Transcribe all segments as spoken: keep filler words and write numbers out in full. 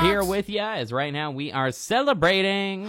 Stewart here with you, as right now we are celebrating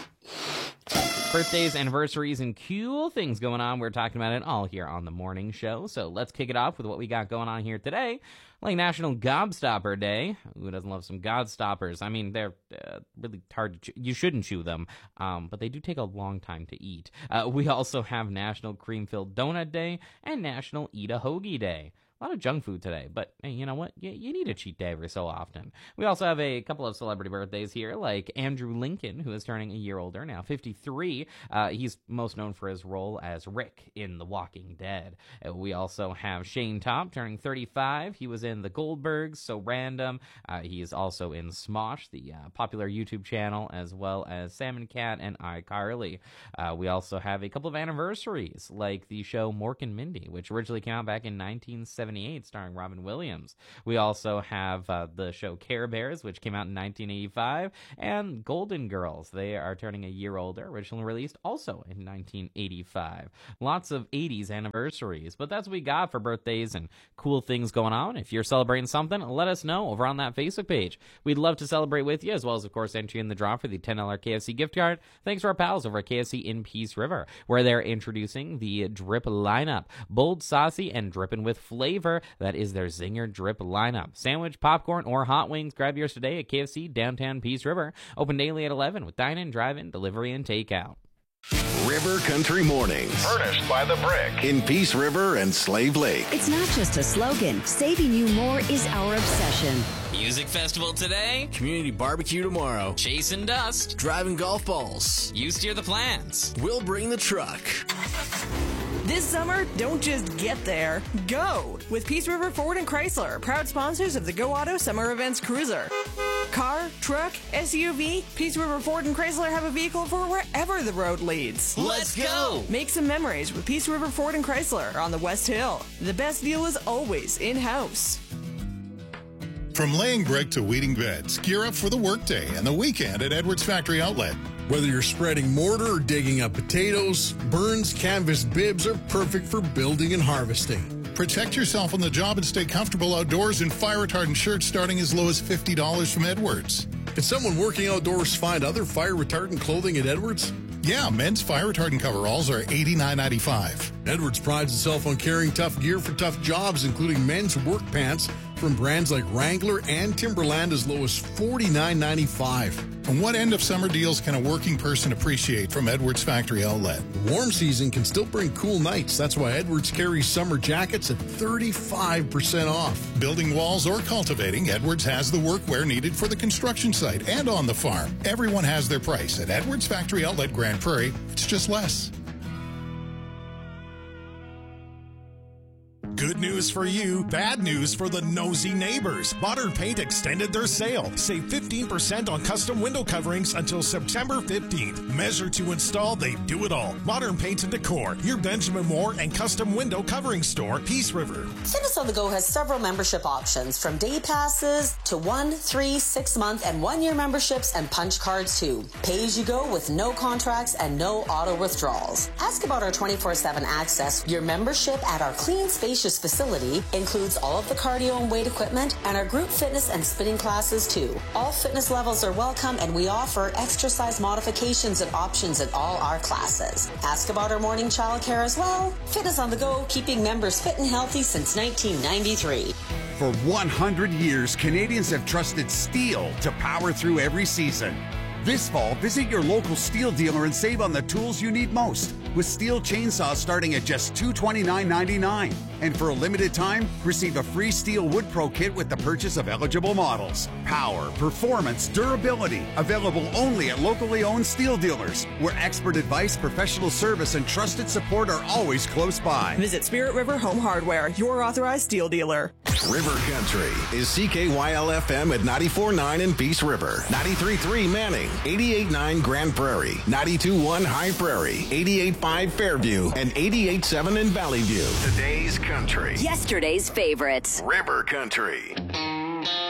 birthdays, anniversaries, and cool things going on. We're talking about it all here on the morning show. So let's kick it off with what we got going on here today. Like National Gobstopper Day. Who doesn't love some Gobstoppers? I mean, they're uh, really hard to chew. You shouldn't chew them, um, but they do take a long time to eat. Uh, we also have National Cream-Filled Donut Day and National Eat a Hoagie Day. A lot of junk food today, but hey, you know what? You, you need a cheat day every so often. We also have a couple of celebrity birthdays here, like Andrew Lincoln, who is turning a year older, now fifty-three. Uh, he's most known for his role as Rick in The Walking Dead. Uh, we also have Shane Topp turning thirty-five. He was in The Goldbergs, So Random. Uh, he is also in Smosh, the uh, popular YouTube channel, as well as Salmon Cat and iCarly. Uh, we also have a couple of anniversaries, like the show Mork and Mindy, which originally came out back in nineteen seventy-eight, starring Robin Williams. We also have uh, the show Care Bears, which came out in nineteen eighty-five, and Golden Girls. They are turning a year older, originally released also in nineteen eighty-five. Lots of eighties anniversaries, but that's what we got for birthdays and cool things going on. If you're celebrating something, let us know over on that Facebook page. We'd love to celebrate with you, as well as, of course, entry in the draw for the ten dollars K F C gift card. Thanks to our pals over at K F C in Peace River, where they're introducing the Drip lineup. Bold, saucy, and dripping with flavor. That is their Zinger Drip lineup. Sandwich, popcorn, or hot wings. Grab yours today at K F C downtown Peace River. Open daily at eleven with dine-in, drive-in, delivery, and takeout. River Country Mornings. Furnished by The Brick in Peace River and Slave Lake. It's not just a slogan. Saving you more is our obsession. Music festival today. Community barbecue tomorrow. Chasing dust. Driving golf balls. You steer the plans. We'll bring the truck. This summer, don't just get there. Go! With Peace River Ford and Chrysler, proud sponsors of the Go Auto Summer Events Cruiser. Car, truck, S U V, Peace River Ford and Chrysler have a vehicle for wherever the road leads. Let's go! Make some memories with Peace River Ford and Chrysler on the West Hill. The best deal is always in-house. From laying brick to weeding beds, gear up for the workday and the weekend at Edwards Factory Outlet. Whether you're spreading mortar or digging up potatoes, Burns Canvas bibs are perfect for building and harvesting. Protect yourself on the job and stay comfortable outdoors in fire-retardant shirts starting as low as fifty dollars from Edwards. Can someone working outdoors find other fire-retardant clothing at Edwards? Yeah, men's fire-retardant coveralls are eighty-nine ninety-five. Edwards prides itself on carrying tough gear for tough jobs, including men's work pants from brands like Wrangler and Timberland as low as forty-nine ninety-five. And what end-of-summer deals can a working person appreciate from Edwards Factory Outlet? The warm season can still bring cool nights. That's why Edwards carries summer jackets at thirty-five percent off. Building walls or cultivating, Edwards has the workwear needed for the construction site and on the farm. Everyone has their price at Edwards Factory Outlet Grand Prairie. It's just less. Good news for you, bad news for the nosy neighbors. Modern Paint extended their sale. Save fifteen percent on custom window coverings until September fifteenth. Measure to install, they do it all. Modern Paint and Decor, your Benjamin Moore and custom window covering store, Peace River. Fitness on the Go has several membership options, from day passes to one, three, six month, and one year memberships and punch cards too. Pay as you go with no contracts and no auto withdrawals. Ask about our twenty-four seven access. Your membership at our clean, spacious facility includes all of the cardio and weight equipment and our group fitness and spinning classes too. All fitness levels are welcome, and we offer extra size modifications and options at all our classes. Ask about our morning childcare as well. Fitness on the Go, keeping members fit and healthy since nineteen ninety-three. For one hundred years, Canadians have trusted steel to power through every season. This fall, visit your local steel dealer and save on the tools you need most, with steel chainsaws starting at just two hundred twenty-nine ninety-nine. And for a limited time, receive a free Steel Wood Pro kit with the purchase of eligible models. Power, performance, durability, available only at locally owned steel dealers, where expert advice, professional service, and trusted support are always close by. Visit Spirit River Home Hardware, your authorized steel dealer. River Country is C K Y L F M at ninety-four point nine in Peace River, ninety-three point three Manning, eighty-eight point nine Grand Prairie, ninety-two point one High Prairie, eighty-eight point five Fairview, and eighty-eight point seven in Valley View. Today's country. Yesterday's favorites. River Country.